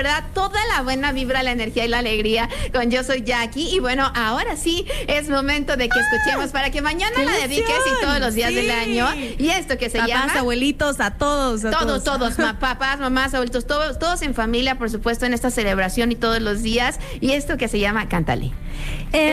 verdad, toda la buena vibra, la energía y la alegría con Yo Soy Jackie. Y bueno, ahora sí es momento de que escuchemos para que mañana la dediques y todos los días del año. Y esto que se llama... Papás, abuelitos, a todos. Todos, papás, mamás, abuelitos, todos en familia, por supuesto, en esta celebración y todos los días. Y esto que se llama Cántale.